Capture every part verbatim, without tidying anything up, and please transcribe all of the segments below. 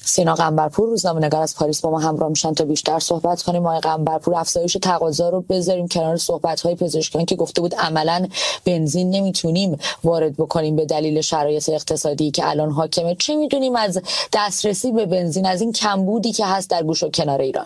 سینا قنبرپور روزنامه‌نگار از پاریس با ما همراه میشن تا بیشتر صحبت کنیم. آقای قنبرپور، افزایش تقاضا رو بذاریم کنار صحبت‌های پزشکان که گفته بود عملاً بنزین نمیتونیم وارد بکنیم به دلیل شرایط اقتصادی که الان حاکمه. چه میدونیم از دسترسی به بنزین، از این کمبودی که هست در گوش و کنار ایران؟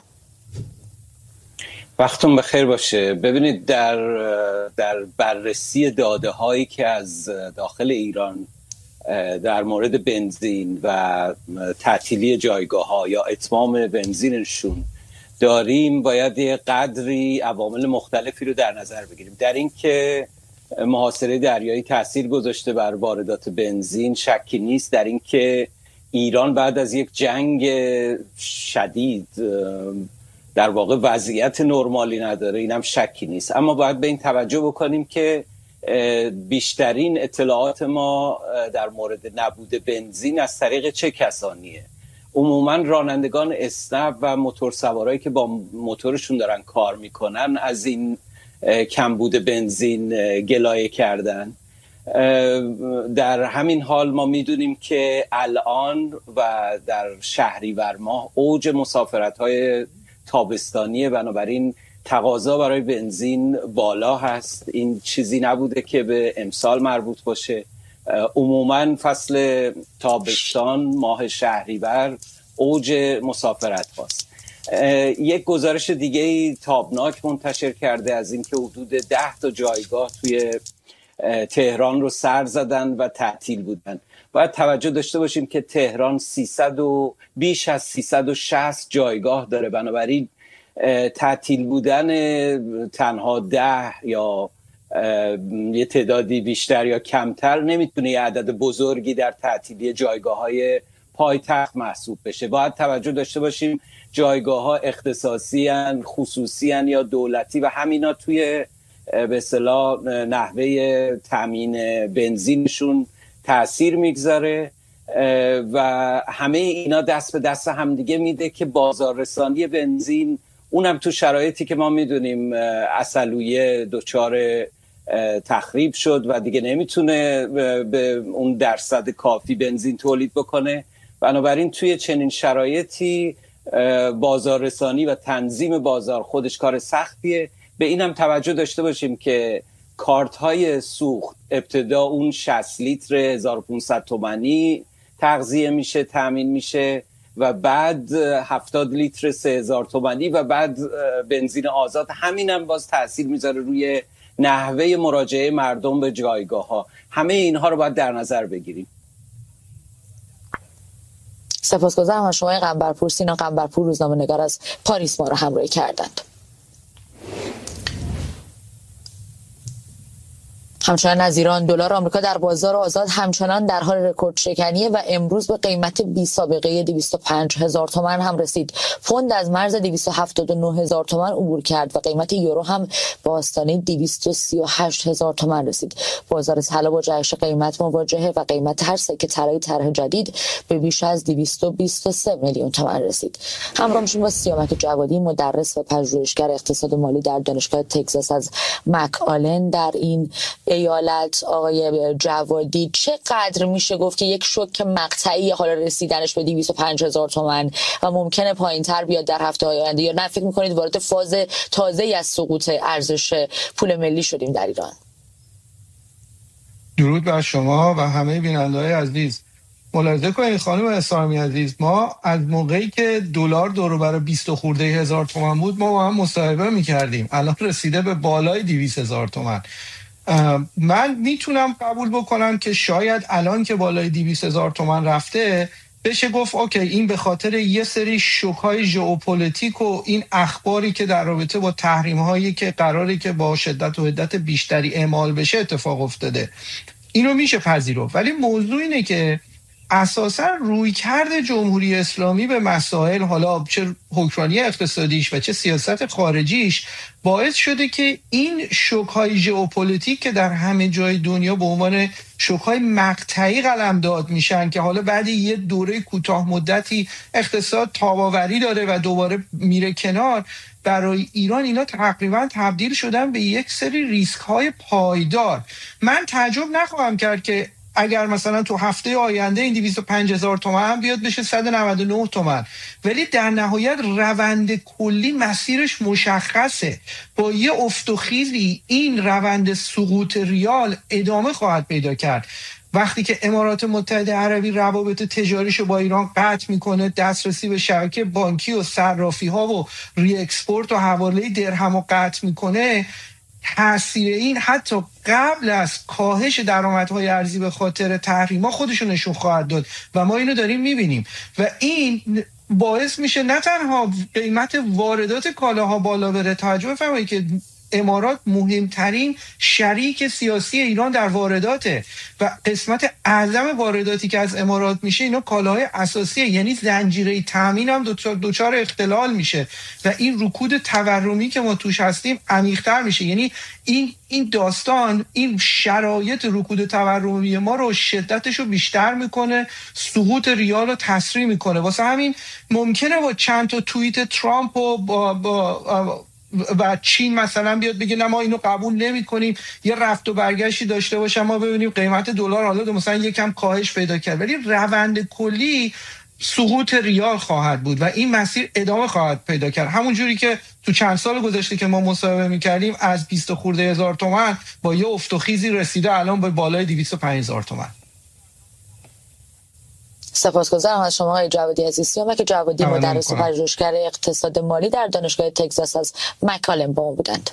وقتتون بخیر باشه. ببینید، در در بررسی داده هایی که از داخل ایران در مورد بنزین و تعطیلی جایگاه ها یا اتمام بنزینشون داریم، باید یه قدری عوامل مختلفی رو در نظر بگیریم. در این که محاصره دریایی تاثیر گذاشته بر واردات بنزین شکی نیست، در این که ایران بعد از یک جنگ شدید در واقع وضعیت نرمالی نداره، اینم شکی نیست. اما باید به این توجه بکنیم که بیشترین اطلاعات ما در مورد نبود بنزین از طریق چه کسانیه؟ عموما رانندگان اسنپ و موتورسوارایی که با موتورشون دارن کار میکنن از این کمبود بنزین گلایه کردن. در همین حال ما میدونیم که الان و در شهریور ماه اوج مسافرت‌های تابستانیه، بنابراین تقاضا برای بنزین بالا هست. این چیزی نبوده که به امسال مربوط باشه. عموما فصل تابستان، ماه شهریور، اوج مسافرت هاست. یک گزارش دیگه تابناک منتشر کرده از این که حدود ده تا جایگاه توی تهران رو سر زدن و تعطیل بودن. باید توجه داشته باشیم که تهران سیصد و بیش از سیصد و شصت جایگاه داره، بنابراین تعطیل بودن تنها ده یا یه تعدادی بیشتر یا کمتر نمیتونه یه عدد بزرگی در تعطیلی جایگاه های پایتخت محسوب بشه. باید توجه داشته باشیم جایگاه ها اختصاصی هن، خصوصی هن یا دولتی و همینا توی به اصطلاح نحوه تامین بنزینشون تأثیر میگذاره و همه اینا دست به دست همدیگه میده که بازاررسانی بنزین، اونم تو شرایطی که ما میدونیم عسلویه دچار تخریب شد و دیگه نمیتونه به اون درصد کافی بنزین تولید بکنه، بنابراین توی چنین شرایطی بازاررسانی و تنظیم بازار خودش کار سختیه. به اینم توجه داشته باشیم که کارت های سوخت ابتدا اون شصت لیتر هزار و پانصد تومانی تغذیه میشه، تامین میشه و بعد هفتاد لیتر سه هزار تومانی و بعد بنزین آزاد. همینم باز تأثیر میذاره روی نحوه مراجعه مردم به جایگاه ها. همه اینها رو باید در نظر بگیریم. سپاسگزارم از شما قنبرپور. سینا قنبرپور روزنامه‌نگار از پاریس ما رو همراهی کردند. همچنان از ایران، دلار آمریکا در بازار آزاد همچنان در حال رکورد شکنیه و امروز به قیمت بی سابقه دویست و پنج هزار تومان هم رسید. پوند از مرز دویست و هفتاد و نه هزار تومان عبور کرد و قیمت یورو هم به آستانه دویست و سی و هشت هزار تومان رسید. بازار طلا با جهش قیمت مواجهه و قیمت هر سکه طلای طرح جدید به بیش از دویست و بیست و سه میلیون تومان رسید. همراه میشیم با سیامک جوادی، مدرس و پژوهشگر اقتصاد مالی در دانشگاه تگزاس از مک آلن در این ایالت. آقای جوادی، چقدر میشه گفت که یک شوک مقطعی حالا رسیدنش به دویست و پنج هزار تومان و ممکنه پایین‌تر بیاد در هفته‌های آینده، یا نه فکر می‌کنید وارد فاز تازه‌ای از سقوط ارزش پول ملی شدیم در ایران؟ درود بر شما و همه بیننده‌های عزیز. ملاحظه کنید خانم اسلامی عزیز، ما از موقعی که دلار دور و بر بیست خورده هزار تومان بود ما با هم مصاحبه می‌کردیم، الان رسیده به بالای دویست هزار تومان. من میتونم قبول بکنم که شاید الان که بالای دویست هزار تومان رفته بشه گفت اوکی این به خاطر یه سری شوک‌های ژئوپلیتیک و این اخباری که در رابطه با تحریم‌هایی که قراره که با شدت و حدت بیشتری اعمال بشه اتفاق افتاده. اینو میشه پذیرفت، ولی موضوع اینه که اساساً رویکرد جمهوری اسلامی به مسائل، حالا چه حکمرانی اقتصادیش و چه سیاست خارجیش، باعث شده که این شوک‌های ژئوپلیتیک که در همه جای دنیا به عنوان شوک‌های مقطعی قلمداد میشن که حالا بعد یه دوره کوتاه مدتی اقتصاد تاب‌آوری داره و دوباره میره کنار، برای ایران اینا تقریبا تبدیل شدن به یک سری ریسک‌های پایدار. من تعجب نخواهم کرد که اگر مثلا تو هفته آینده این دویست و پنج هزار تومان بیاد بشه صد و نود و نه تومان، ولی در نهایت روند کلی مسیرش مشخصه. با یه افت و خیزی این روند سقوط ریال ادامه خواهد پیدا کرد. وقتی که امارات متحده عربی روابط تجاریشو با ایران قطع میکنه، دسترسی به شبکه بانکی و صرافی ها و ری اکسپورت و حواله درهم رو قطع میکنه، تاثیر این حتی قبل از کاهش درآمدهای ارزی به خاطر تحریما خودشو نشون خواهد داد و ما اینو داریم میبینیم و این باعث میشه نه تنها قیمت واردات کالاها بالا بره. توجه بفرمایید که امارات مهمترین شریک سیاسی ایران در وارداته و قسمت اعظم وارداتی که از امارات میشه اینا کالاهای اساسیه، یعنی زنجیره تامین هم دوچار اختلال میشه و این رکود تورمی که ما توش هستیم عمیق‌تر میشه. یعنی این این داستان این شرایط رکود تورمی ما رو شدتش رو بیشتر میکنه، سقوط ریال رو تسریع میکنه. واسه همین ممکنه با چند تا توییت ترامپ و با, با و چین مثلا بیاد بگه نه ما اینو قبول نمی کنیم، یه رفت و برگشتی داشته باشه، ما ببینیم قیمت دلار حالا مثلا یکم کاهش پیدا کرد، ولی روند کلی سقوط ریال خواهد بود و این مسیر ادامه خواهد پیدا کرد. همون جوری که تو چند سال گذشته که ما مصاحبه می‌کردیم از بیست خورده هزار تومان با یه افت و خیزی رسیده الان به بالای دویست و پنج هزار تومان. سپاسگزارم از شما آقای جوادی عزیزی. و که جوادی مدرس پژوهشگر اقتصاد مالی در دانشگاه تگزاس از مکالم با بودند.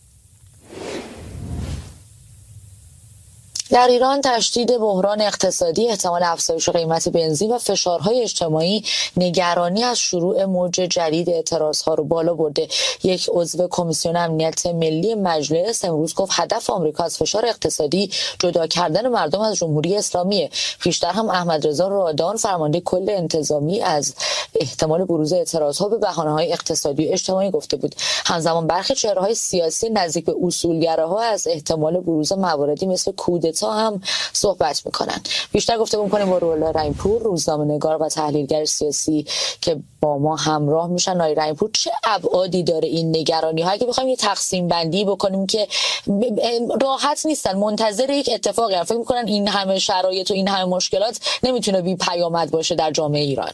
در ایران تشدید بحران اقتصادی، احتمال افزایش قیمت بنزین و فشارهای اجتماعی نگرانی از شروع موج جدید اعتراضها رو بالا برده. یک عضو کمیسیون امنیت ملی مجلس امروز گفت هدف آمریکا از فشار اقتصادی جدا کردن مردم از جمهوری اسلامیه. پیشتر هم احمد رضا رادان فرمانده کل انتظامی از احتمال بروز اعتراضها به بهانه‌های اقتصادی و اجتماعی گفته بود. همزمان برخی چهره‌های سیاسی نزدیک به اصولگراها از احتمال بروز مواردی مثل کودتا هم صحبت میکنن. بیشتر گفتگو میکنیم با رولا رحیمپور، روزنامه‌نگار و تحلیلگر سیاسی که با ما همراه میشن. آقای رحیمپور، چه ابعادی داره این نگرانی ها؟ اگه بخوایم یه تقسیم بندی بکنیم که راحت نیستن، منتظر یک اتفاقی هستن، فکر میکنن این همه شرایط و این همه مشکلات نمیتونه بی پیامد باشه در جامعه ایران.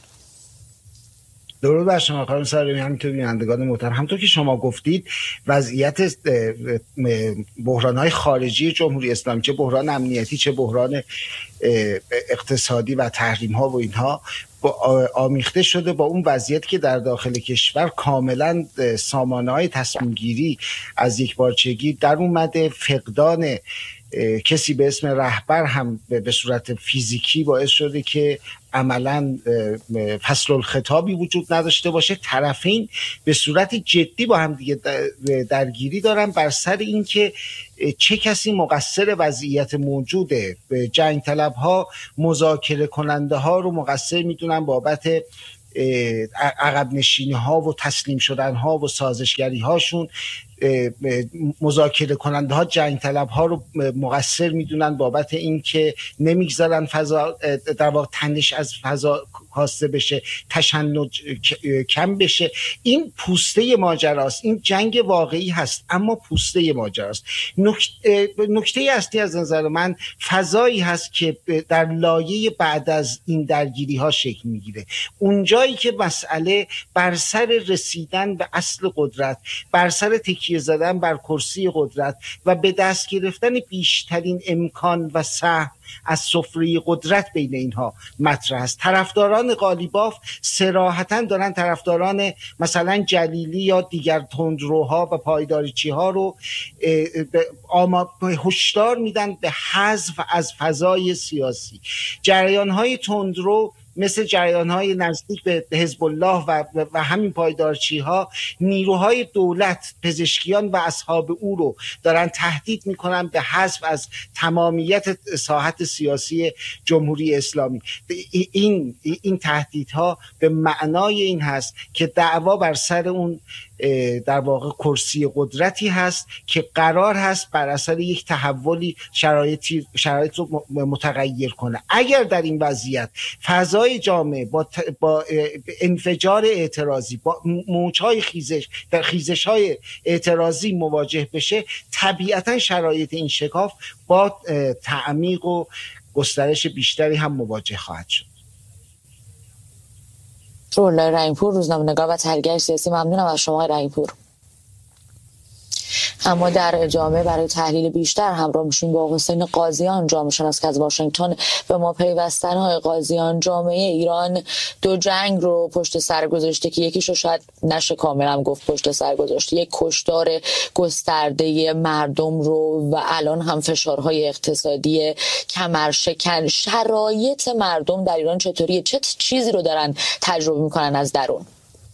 درود بر شما خانم سارمی، همینطور بینندگان محترم. همونطور که شما گفتید وضعیت بحران‌های خارجی جمهوری اسلامی، چه بحران امنیتی چه بحران اقتصادی و تحریم‌ها و اینها، آمیخته شده با اون وضعیتی که در داخل کشور کاملا سامانه‌های تصمیم گیری از یک بارچگی در اومده. فقدان کسی به اسم رهبر هم به صورت فیزیکی باعث شده که عملاً فصل الخطابی وجود نداشته باشه. طرفین به صورت جدی با هم دیگه درگیری دارن بر سر این که چه کسی مقصر وضعیت موجوده. جنگ طلب ها مذاکره کننده ها رو مقصر میدونن بابت عقب نشینی ها و تسلیم شدن ها و سازشگری هاشون. مذاکره کننده ها جنگ طلب ها رو مقصر میدونن بابت این که نمیگذارن فضا در واقع تنش از فضا کاسته بشه، تشنج کم بشه. این پوسته ماجراست، این جنگ واقعی هست اما پوسته ماجراست. نکته نکته اصلی از نظر من فضایی هست که در لایه بعد از این درگیری ها شکل میگیره. اونجایی که مسئله بر سر رسیدن به اصل قدرت، بر سر تکیه زدن بر کرسی قدرت و به دست گرفتن بیشترین امکان و سهم از سفره قدرت بین اینها مطرح است. طرفداران قالیباف صراحتاً دارن طرفداران مثلا جلیلی یا دیگر تندروها و پایداریچی ها رو هشدار میدن به حذف از فضای سیاسی. جریان های تندرو مثل جریان‌های نزدیک به حزب الله و, و همین پایدارچی ها نیروهای دولت، پزشکیان و اصحاب او رو دارن تهدید میکنن به حذف از تمامیت ساحت سیاسی جمهوری اسلامی. این این تهدیدها به معنای این هست که دعوا بر سر اون در واقع کرسی قدرتی هست که قرار هست بر اثر یک تحولی شرایطی شرایط رو متغیر کنه. اگر در این وضعیت فضای جامعه با, با انفجار اعتراضی، با موج‌های خیزش در خیزش‌های اعتراضی مواجه بشه، طبیعتاً شرایط این شکاف با تعمیق و گسترش بیشتری هم مواجه خواهد شد. روح‌الله رحیم‌پور، روزنامه‌نگار و تحلیلگر سیاسی، ممنونم از شما رحیم‌پور. اما در ادامه برای تحلیل بیشتر همراه میشیم با حسین قاضیان، جامعه شناس که از واشنگتن به ما پیوستن. های قاضیان، جامعه ایران دو جنگ رو پشت سر گذاشته که یکیشو شاید نشه کاملا گفت پشت سر گذاشته، یک کشتار گسترده مردم رو و الان هم فشارهای اقتصادی کمرشکن. شرایط مردم در ایران چطوریه؟ چه چیزی رو دارن تجربه میکنن از درون؟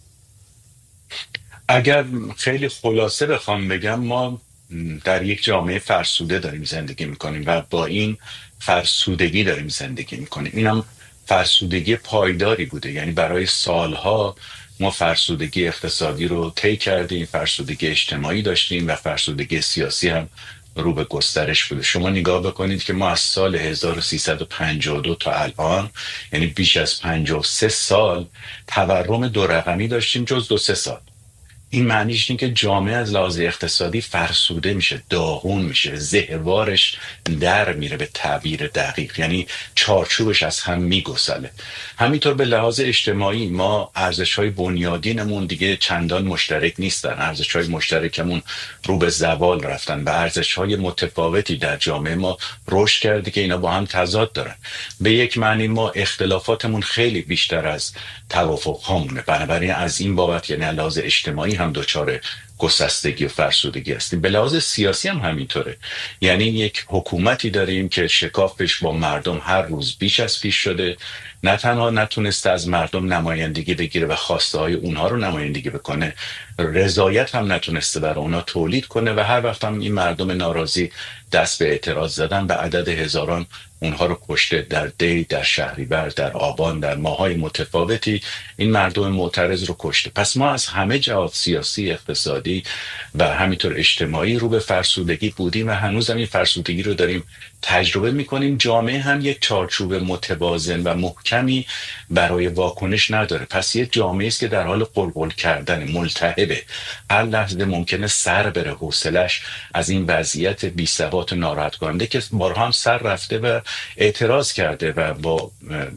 اگر خیلی خلاصه بخوام بگم، ما در یک جامعه فرسوده داریم زندگی میکنیم و با این فرسودگی داریم زندگی میکنیم. اینم فرسودگی پایداری بوده، یعنی برای سالها ما فرسودگی اقتصادی رو طی کردیم، فرسودگی اجتماعی داشتیم و فرسودگی سیاسی هم رو به گسترش بوده. شما نگاه بکنید که ما از سال هزار و سیصد و پنجاه و دو تا الان، یعنی بیش از پنجاه و سه سال تورم دو رقمی داشتیم جز دو سه سال. این معنیش اینه که جامعه از لحاظ اقتصادی فرسوده میشه، داغون میشه، زهوارش در میره به تعبیر دقیق، یعنی چارچوبش از هم میگسله. همینطور به لحاظ اجتماعی ما ارزش‌های بنیادینمون دیگه چندان مشترک نیستن، ارزش‌های مشترکمون رو به زوال رفتن و ارزش‌های متفاوتی در جامعه ما رشد کرده که اینا با هم تضاد دارن. به یک معنی ما اختلافاتمون خیلی بیشتر از توافق‌هامونه، بنابراین از این بابت یعنی لحاظ اجتماعی هم دچار گسستگی و فرسودگی هستیم. به لحاظ سیاسی هم همینطوره، یعنی یک حکومتی داریم که شکافش با مردم هر روز بیش از پیش شده، نه تنها نتونسته از مردم نمایندگی بگیره و خواسته های اونها رو نمایندگی بکنه، رضایت هم نتونسته برای اونها تولید کنه و هر وقت هم این مردم ناراضی دست به اعتراض زدن به عدد هزاران اونها رو کشته. در دی، در شهریور، در آبان، در ماهای متفاوتی این مردم معترض رو کشته. پس ما از همه جهات سیاسی، اقتصادی و همینطور اجتماعی رو به فرسودگی بودیم و هنوز هم این فرسودگی رو داریم تجربه میکنیم. جامعه هم یک چارچوب متوازن و محکمی برای واکنش نداره. پس یک جامعه است که در حال قلقل کردن، ملتهبه، هر لحظه ممکنه سر بره حوصلش از این وضعیت بی ثبات ناراحت کننده که بارها هم سر رفته و اعتراض کرده و با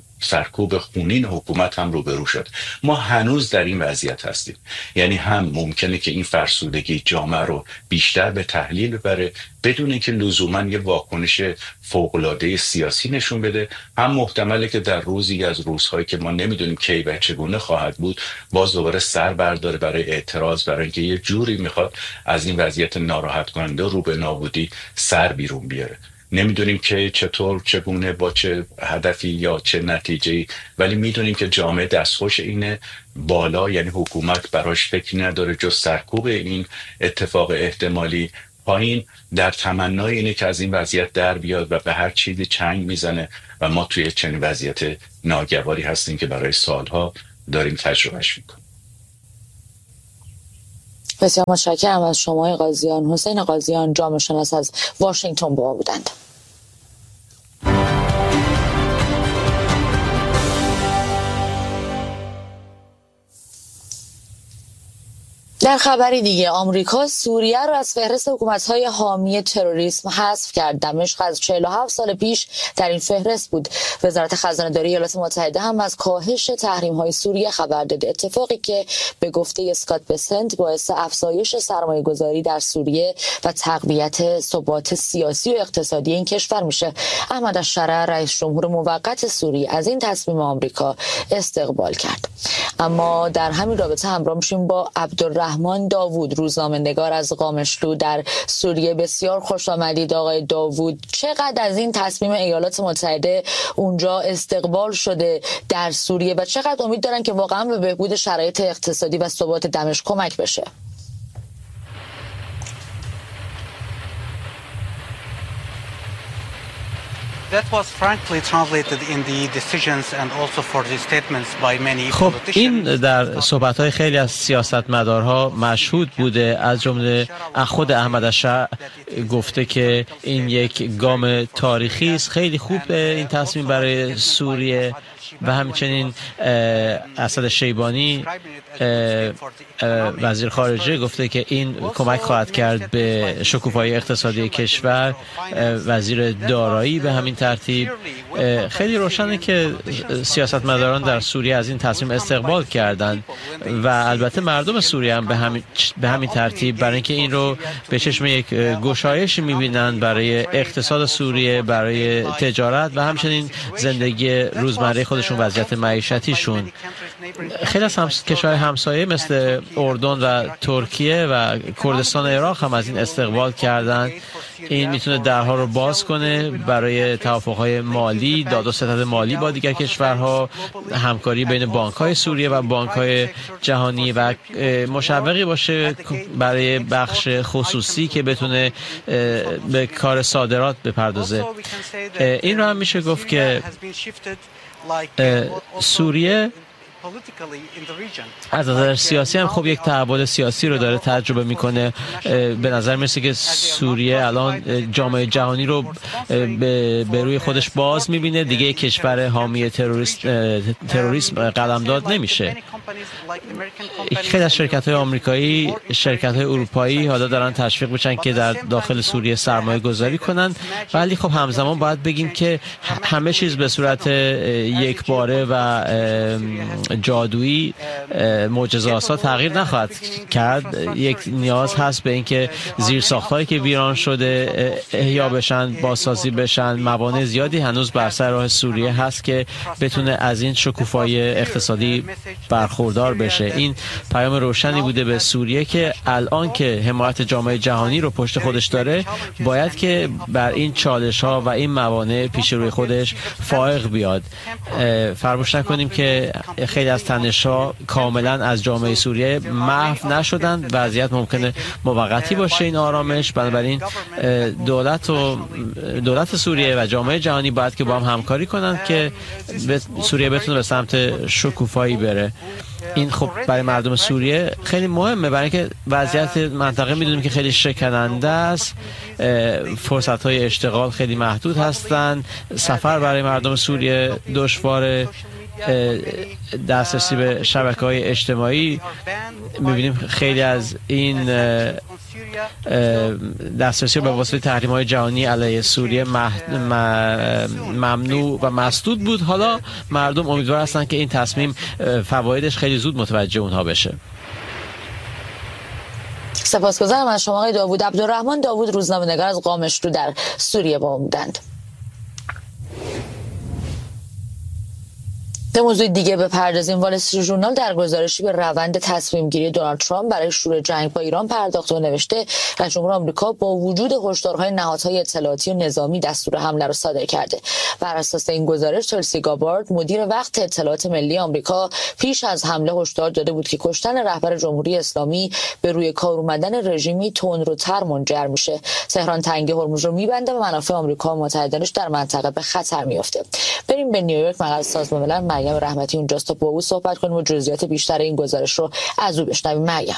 سرکوب خونین حکومت هم روبرو شد. ما هنوز در این وضعیت هستیم، یعنی هم ممکنه که این فرسودگی جامعه رو بیشتر به تحلیل ببره بدون اینکه لزوما یه واکنش فوق‌العاده سیاسی نشون بده، هم محتمله که در روزی از روزهایی که ما نمیدونیم کی و چگونه خواهد بود باز دوباره سر برداره برای اعتراض، برای اینکه یه جوری میخواد از این وضعیت ناراحت کننده رو به نابودی سر بیرون بیاره. نمیدونیم که چطور، چگونه، با چه هدفی یا چه نتیجه‌ای، ولی میدونیم که جامعه دستخوش اینه، بالا یعنی حکومت براش فکری نداره جز سرکوب این اتفاق احتمالی، پایین در تمنای اینه که از این وضعیت در بیاد و به هر چیزی چنگ میزنه و ما توی چنین وضعیت ناگواری هستیم که برای سالها داریم تجربهش میکنیم. بسیار متشکرم از شما قاضیان. حسین قاضیان، جامعه شناس از واشنگتن با ما بودند. در خبری دیگه، آمریکا سوریه رو از فهرست حکومت‌های حامی تروریسم حذف کرد. دمشق از چهل و هفت سال پیش در این فهرست بود. وزارت خزانه‌داری ایالات متحده هم از کاهش تحریم‌های سوریه خبر داده، اتفاقی که به گفته اسکات بسنت باعث افزایش سرمایه‌گذاری در سوریه و تقویت ثبات سیاسی و اقتصادی این کشور میشه. احمد الشرع، رئیس جمهور موقت سوریه، از این تصمیم آمریکا استقبال کرد. اما در همین رابطه همراه میشیم با عبدالرحمن رحمان داوود، روزنامه‌نگار از قامشلو در سوریه. بسیار خوش آمدید آقای داوود. چقدر از این تصمیم ایالات متحده اونجا استقبال شده در سوریه و چقدر امید دارن که واقعا به بهبود شرایط اقتصادی و ثبات دمشق کمک بشه؟ خب این در صحبت‌های خیلی از سیاستمدارها مشهود بوده، از جمله خود احمد الشرع گفته که این یک گام تاریخی است. خیلی خوب این تصمیم برای سوریه و همچنین اسد شیبانی وزیر خارجه گفته که این کمک خواهد کرد به شکوفایی اقتصادی کشور. وزیر دارایی به همین ترتیب. خیلی روشنه که سیاستمداران در سوریه از این تصمیم استقبال کردند و البته مردم سوریه هم به همین به همین ترتیب، برای اینکه این رو به چشم یک گشایش می‌بینند برای اقتصاد سوریه، برای تجارت و همچنین زندگی روزمره خودشون، وضعیت معیشتیشون. خیلی از همس... کشورهای همسایه مثل اردن و ترکیه و کردستان عراق هم از این استقبال کردند. این میتونه درها رو باز کنه برای توافق‌های مالی، داد و ستد مالی با دیگر کشورها، همکاری بین بانک‌های سوریه و بانک‌های جهانی و مشوقی باشه برای بخش خصوصی که بتونه به کار صادرات بپردازه. این رو هم میشه گفت که سوریه از نظر سیاسی هم خب یک تحول سیاسی رو داره تجربه میکنه. به نظر میرسه که سوریه الان جامعه جهانی رو به روی خودش باز میبینه، دیگه کشور حامی تروریست تروریسم قلمداد نمیشه. خیلی از شرکت‌های آمریکایی، شرکت‌های اروپایی حالا دارن تشویق میشن که در داخل سوریه سرمایه گذاری کنن، ولی خب همزمان باید بگیم که همه چیز به صورت یکباره و جادویی معجزه‌آسا تغییر نخواهد کرد. یک نیاز هست به اینکه زیرساخت‌هایی که ویران شده احیا بشن، بازسازی بشن. موانع زیادی هنوز بر سر راه سوریه هست که بتونه از این شکوفایی اقتصادی برخوردار بشه. این پیام روشنی بوده به سوریه که الان که حمایت جامعه جهانی رو پشت خودش داره، باید که بر این چالش‌ها و این موانع پیش روی خودش فائق بیاد. فراموش نکنیم که خیلی از تنش‌ها کاملا از جامعه سوریه محو نشدن. وضعیت ممکنه موقتی باشه این آرامش، بنابراین دولت و دولت سوریه و جامعه جهانی باید که با هم همکاری کنند که سوریه بتونه به سمت شکوفایی بره. این خب برای مردم سوریه خیلی مهمه، برای اینکه وضعیت منطقه میدونیم که خیلی شکننده است. فرصت‌های اشتغال خیلی محدود هستند، سفر برای مردم سوریه دشواره، دسترسی به شبکه‌های اجتماعی می‌بینیم خیلی از این دسترسی به واسطه تحریم‌های جهانی علیه سوریه ممنوع و مسدود بود. حالا مردم امیدوار هستند که این تصمیم فوایدش خیلی زود متوجه اونها بشه. سپاسگزارم از شما آقای داوود. عبدالرحمن داوود، روزنامه‌نگار از قامشلو در سوریه با ما بودند. به موضوع دیگه بپردازیم. وال استریت ژورنال در گزارشی به روند تصمیم گیری دونالد ترامپ برای شروع جنگ با ایران پرداخته و نوشته رئیس جمهور آمریکا با وجود هشدارهای نهادهای اطلاعاتی و نظامی دستور حمله را صادر کرده. بر اساس این گزارش تولسی گابارد، مدیر وقت اطلاعات ملی آمریکا، پیش از حمله هشدار داده بود که کشتن رهبر جمهوری اسلامی به روی کار اومدن رژیمی تندروتر منجر میشه. تهران تنگه هرمز رو میبنده و منافع آمریکا و متحدانش در منطقه به خطر میفته. بریم به نیویورک. مقر سازمان ملل مریم رحمتی اونجاست تا با او صحبت کنیم و جزئیات بیشتر این گزارش رو از او بشنویم. مریم.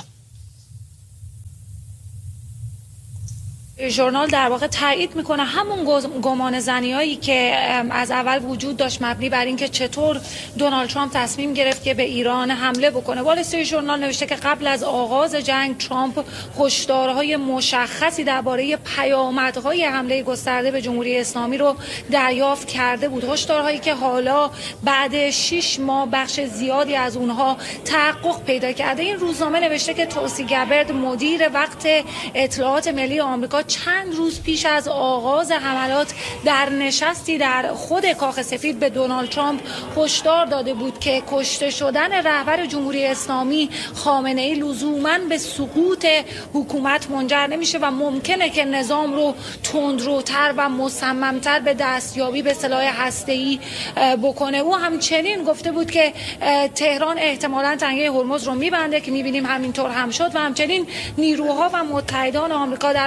ژورنال در واقع تایید میکنه همون گمان زنیایی که از اول وجود داشت، مبنی بر اینکه چطور دونالد ترامپ تصمیم گرفت که به ایران حمله بکنه. وال استریت ژورنال نوشته که قبل از آغاز جنگ ترامپ هشدارهای مشخصی درباره پیامدهای حمله گسترده به جمهوری اسلامی رو دریافت کرده بود، هشدارهایی که حالا بعد شش ماه بخش زیادی از اونها تحقق پیدا کرده. این روزنامه نوشته که تولسی گابارد، مدیر وقت اطلاعات ملی آمریکا، چند روز پیش از آغاز حملات در نشستی در خود کاخ سفید به دونالد ترامپ هشدار داده بود که کشته شدن رهبر جمهوری اسلامی خامنه ای لزوماً به سقوط حکومت منجر نمیشه و ممکنه که نظام رو تندروتر و مصممتر به دستیابی به سلاح هسته‌ای بکنه. او همچنین گفته بود که تهران احتمالاً تنگه هرمز رو میبنده که میبینیم همینطور هم شد و همچنین نیروها و متحدان آمریکا در منطقه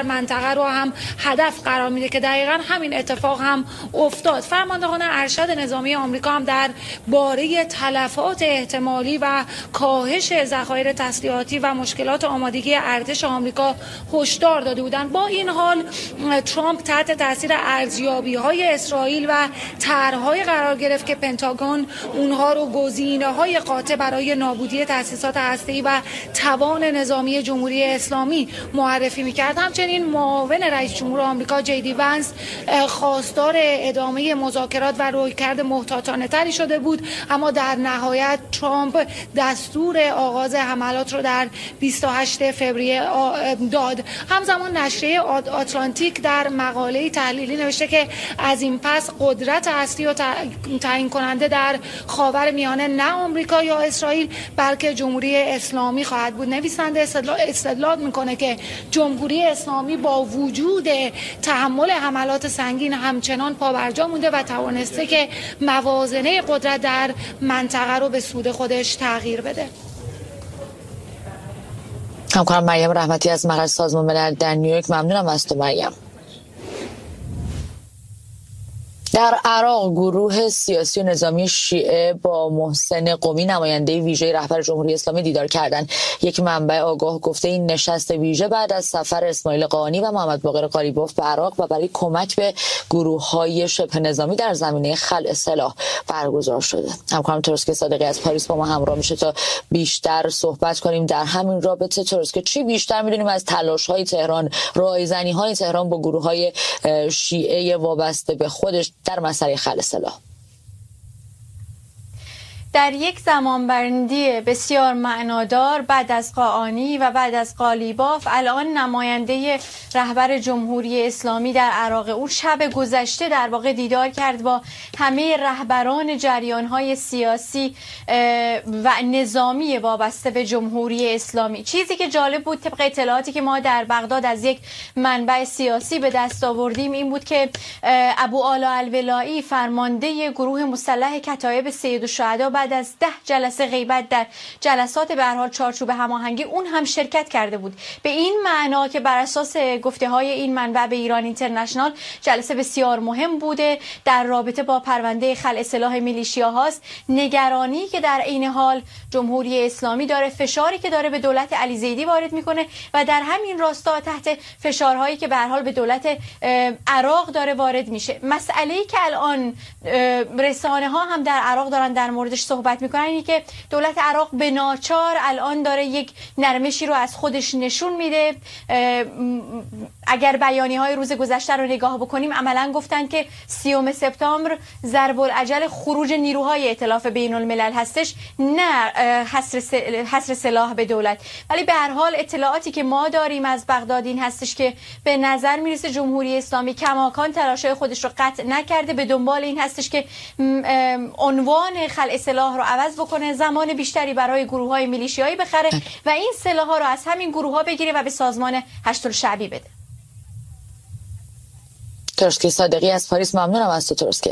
منطقه رو هم هدف قرار میده که دقیقاً همین اتفاق هم افتاد. فرماندهان ارشد نظامی آمریکا هم در باره تلفات احتمالی و کاهش ذخایر تسلیحاتی و مشکلات آمادگی ارتش آمریکا هشدار داده بودند. با این حال ترامپ تحت تاثیر ارزیابی‌های اسرائیل و طرح‌های قرار گرفت که پنتاگون اونها رو گزینه‌های قاطع برای نابودی تأسیسات هسته‌ای و توان نظامی جمهوری اسلامی معرفی می‌کرد. همچنین معاون رئیس جمهور آمریکا جی دی ونس خواستار ادامه مذاکرات و رویکرد محتاطانه‌تری شده بود، اما در نهایت ترامپ دستور آغاز حملات رو در بیست و هشتم فوریه داد. همزمان نشریه آتلانتیک در مقاله تحلیلی نوشته که از این پس قدرت اصلی و تعیین کننده در خاورمیانه نه آمریکا یا اسرائیل بلکه جمهوری اسلامی خواهد بود. نویسنده استدلال میکنه که جمهوری اسلامی با وجود تحمل حملات سنگین همچنان پابرجا مونده و توانسته که موازنه قدرت در منطقه رو به سود خودش تغییر بده. همکارم مریم رحمتی از مقر سازمان ملل در نیویورک، ممنونم از تو مریم. در عراق گروه سیاسی و نظامی شیعه با محسن قمی نماینده ویژه رهبر جمهوری اسلامی دیدار کردند. یک منبع آگاه گفته این نشست ویژه بعد از سفر اسماعیل قانی و محمد باقر قالیباف به عراق و برای کمک به گروه‌های شبه نظامی در زمینه خلع سلاح برگزار شده. همکارم تروسکه صادقی از پاریس با ما همراه میشه تا بیشتر صحبت کنیم در همین رابطه. تروسکه، چی بیشتر میدونیم از تلاش‌های تهران، رایزنی‌های تهران با گروه‌های شیعه وابسته به خودش در مسئله خلع سلاح؟ در یک زمانبندی بسیار معنادار بعد از قاآنی و بعد از قالیباف الان نماینده رهبر جمهوری اسلامی در عراق او شب گذشته در واقع دیدار کرد با همه رهبران جریان‌های سیاسی و نظامی وابسته به جمهوری اسلامی. چیزی که جالب بود طبق اطلاعاتی که ما در بغداد از یک منبع سیاسی به دست آوردیم این بود که ابو آلا الولایی فرمانده گروه مسلح کتایب سید الشهدا بعد از ده جلسه غیبت در جلسات به هر حال چارچوب هماهنگی اون هم شرکت کرده بود. به این معنا که بر اساس گفته های این منبع به ایران اینترنشنال جلسه بسیار مهم بوده در رابطه با پرونده خلع سلاح میلیشیا هاست. نگرانی که در این حال جمهوری اسلامی داره، فشاری که داره به دولت علی زیدی وارد میکنه و در همین راستا تحت فشارهایی که به هر حال به دولت عراق داره وارد میشه. مسئله‌ای که الان رسانه ها هم در عراق دارن در موردش صحبت میکنن اینی که دولت عراق به ناچار الان داره یک نرمشی رو از خودش نشون میده. اگر بیانیه های روز گذشته رو نگاه بکنیم عملا گفتن که سیوم سپتامبر ضرب العجل خروج نیروهای ائتلاف بین الملل هستش، نه حصر سلاح به دولت. ولی به هر حال اطلاعاتی که ما داریم از بغداد این هستش که به نظر میرسه جمهوری اسلامی کماکان تلاشای خودش رو قطع نکرده، به دنبال این هستش که عنوان خلع سلاح رو عوض بکنه، زمان بیشتری برای گروه‌های میلیشیایی بخره و این سلاح‌ها رو از همین گروه‌ها بگیره و به سازمان هشت‌الشعبی بده. تروسکه صادقی از پاریس، ممنونم از تو تروسکه.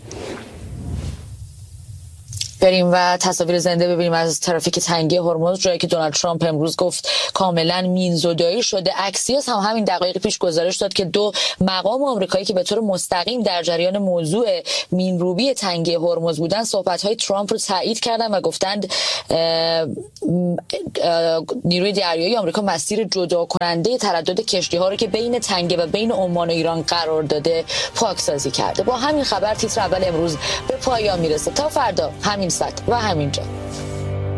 بریم و تصاویر زنده ببینیم از ترافیک تنگی هرمز، جایی که دونالد ترامپ امروز گفت کاملا مینزدایی شده. اکسیوس هم همین دقایق پیش گزارش داد که دو مقام آمریکایی که به طور مستقیم در جریان موضوع مینروبی تنگی هرمز بودن صحبت‌های ترامپ رو تایید کردن و گفتند نیروی دریایی آمریکا مسیر جدا کننده تردد کشتی‌ها رو که بین تنگه و بین عمان و ایران قرار داده پاکسازی کرده. با همین خبر تیتر اول امروز به پایان میرسه. تا فردا همین ساعت و همین جا.